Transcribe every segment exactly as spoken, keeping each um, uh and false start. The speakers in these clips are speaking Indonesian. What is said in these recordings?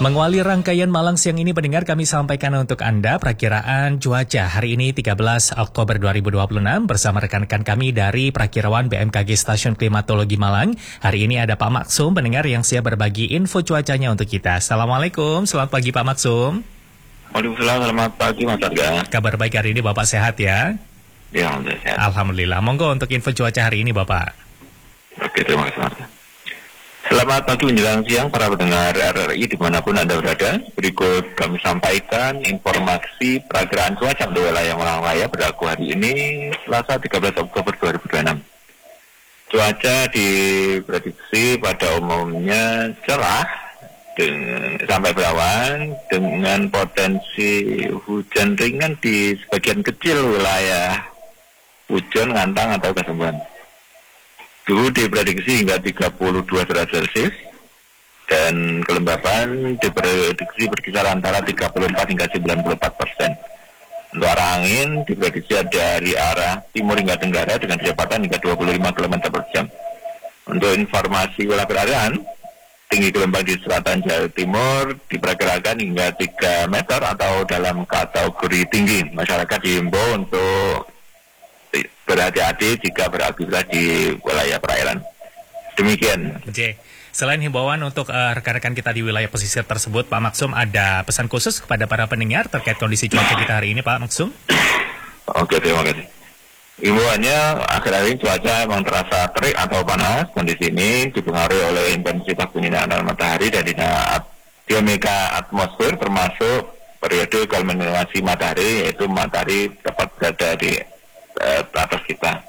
Mengawali rangkaian Malang siang ini, pendengar, kami sampaikan untuk Anda perakiraan cuaca hari ini tiga belas Oktober dua ribu dua puluh enam bersama rekan-rekan kami dari Prakirawan B M K G Stasiun Klimatologi Malang. Hari ini ada Pak Maksum, pendengar yang siap berbagi info cuacanya untuk kita. Assalamualaikum, selamat pagi Pak Maksum. Waalaikumsalam, selamat pagi Mas Arga. Kabar baik hari ini Bapak, sehat ya? Ya, alhamdulillah sehat. Alhamdulillah. Monggo untuk info cuaca hari ini Bapak. Oke, terima kasih Mas. Selamat pagi menjelang siang para pendengar R R I dimanapun Anda berada. Berikut kami sampaikan informasi perakiraan cuaca untuk wilayah Malang Raya berlaku hari ini Selasa tiga belas Oktober dua ribu dua puluh enam. Cuaca diprediksi pada umumnya cerah dengan, sampai berawan dengan potensi hujan ringan di sebagian kecil wilayah Pujon, Ngantang atau Kasembon. Suhu diprediksi hingga tiga puluh dua derajat Celcius dan kelembapan diprediksi berkisar antara tiga puluh empat hingga sembilan puluh empat persen. Untuk arah angin diprediksi ada dari arah timur hingga tenggara dengan kecepatan hingga dua puluh lima kilometer per jam. Untuk informasi wilayah perairan, tinggi gelombang di selatan Jawa Timur diperkirakan hingga tiga meter atau dalam kategori tinggi. Masyarakat diimbau untuk berhati-hati jika beraktivitas di wilayah perairan. Demikian. Oke. Selain himbauan untuk uh, rekan-rekan kita di wilayah pesisir tersebut, Pak Maksum, ada pesan khusus kepada para pendengar terkait kondisi cuaca kita hari ini, Pak Maksum? Oke, terima kasih. Himbauannya, akhir-akhir ini cuaca memang terasa terik atau panas. Kondisi ini dipengaruhi oleh intensitas penyinaran matahari dan dinamika atmosfer, termasuk periode kulminasi matahari, yaitu matahari tepat berada di Uh, atas kita.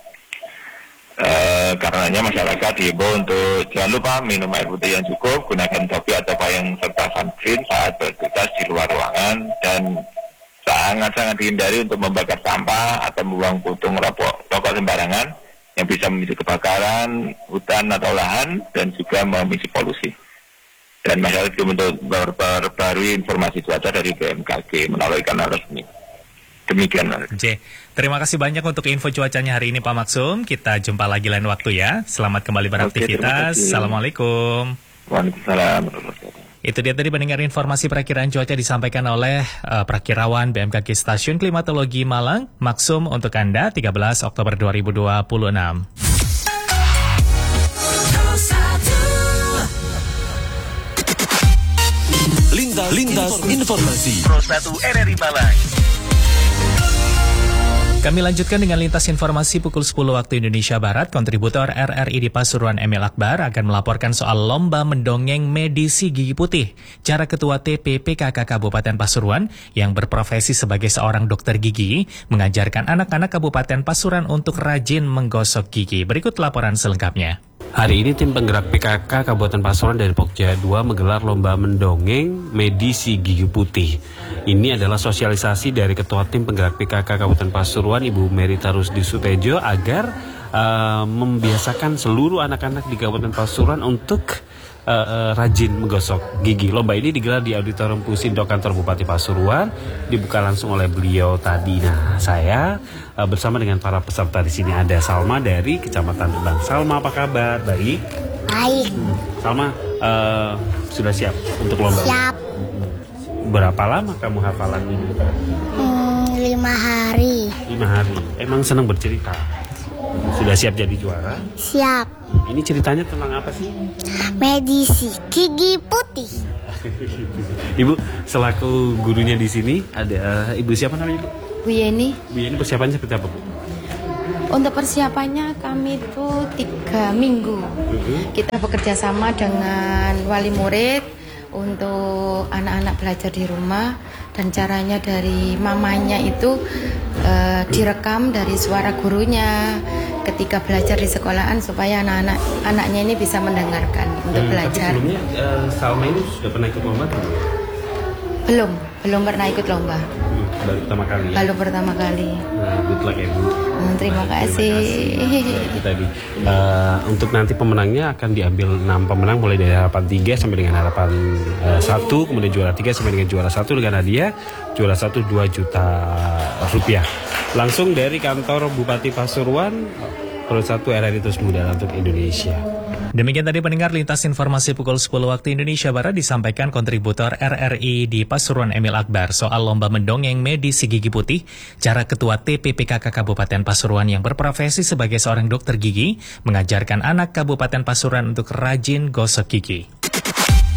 Uh, karenanya masyarakat diimbau untuk jangan lupa minum air putih yang cukup, gunakan topi atau payung serta sunscreen saat beraktivitas di luar ruangan, dan sangat-sangat dihindari untuk membakar sampah atau membuang putung rokok, rokok sembarangan yang bisa memicu kebakaran hutan atau lahan dan juga memicu polusi. Dan masyarakat untuk memperbarui informasi cuaca dari B M K G melalui kanal resmi. Demikian. Oke, terima kasih banyak untuk info cuacanya hari ini Pak Maksum. Kita jumpa lagi lain waktu ya. Selamat kembali beraktivitas. Oke, Assalamualaikum. Waalaikumsalam. Itu dia tadi pendengar informasi perakiraan cuaca disampaikan oleh uh, Prakirawan B M K G Stasiun Klimatologi Malang, Maksum, untuk Anda tiga belas Oktober dua ribu dua puluh enam. Lintas, Lintas Informasi Pro satu R R I Malang. Kami lanjutkan dengan lintas informasi pukul sepuluh waktu Indonesia Barat. Kontributor R R I di Pasuruan Emil Akbar akan melaporkan soal lomba mendongeng medisi gigi putih. Cara Ketua T P P K K Kabupaten Pasuruan yang berprofesi sebagai seorang dokter gigi mengajarkan anak-anak Kabupaten Pasuruan untuk rajin menggosok gigi. Berikut laporan selengkapnya. Hari ini tim penggerak P K K Kabupaten Pasuruan dari Pokja dua menggelar lomba mendongeng medisi gigi putih. Ini adalah sosialisasi dari Ketua Tim Penggerak P K K Kabupaten Pasuruan, Ibu Merita Rusdi Sutejo, agar uh, membiasakan seluruh anak-anak di Kabupaten Pasuruan untuk uh, uh, rajin menggosok gigi. Lomba ini digelar di Auditorium Pusindo Kantor Bupati Pasuruan, dibuka langsung oleh beliau tadi. Nah, saya uh, bersama dengan para peserta di sini ada Salma dari Kecamatan Rembang. Salma, apa kabar? Baik. Baik. Hmm. Salma, uh, sudah siap untuk lomba? Siap. Berapa lama kamu hafalan ini? Hmm, lima hari. Lima hari. Emang senang bercerita? Sudah siap jadi juara? Siap. Ini ceritanya tentang apa sih? Medisi gigi putih. Ibu, selaku gurunya di sini, ada uh, Ibu siapa namanya, Bu? Bu Yeni. Bu Yeni, persiapannya seperti apa, Bu? Untuk persiapannya kami itu tiga minggu. Kita bekerja sama dengan wali murid untuk anak-anak belajar di rumah, dan caranya dari mamanya itu uh, direkam dari suara gurunya ketika belajar di sekolahan supaya anak-anak anaknya ini bisa mendengarkan untuk hmm, belajar. Tapi sebelumnya uh, Salma ini sudah pernah ikut lomba kan? Belum, belum pernah ikut lomba. Hmm, baru pertama kali. Ya? Baru pertama kali. Nah, good luck ya, Bu. Hmm, terima, nah, kasih. Terima kasih. Itu tadi. Uh, untuk nanti pemenangnya akan diambil enam pemenang mulai dari harapan tiga sampai dengan harapan uh, satu, kemudian juara tiga sampai dengan juara satu dengan hadiah juara satu dua juta rupiah. Langsung dari kantor Bupati Pasuruan, Pro satu R R I Terus Muda untuk Indonesia. Demikian tadi pendengar lintas informasi pukul sepuluh waktu Indonesia Barat disampaikan kontributor R R I di Pasuruan Emil Akbar soal lomba mendongeng medisi gigi putih, cara Ketua T P P K K Kabupaten Pasuruan yang berprofesi sebagai seorang dokter gigi mengajarkan anak Kabupaten Pasuruan untuk rajin gosok gigi.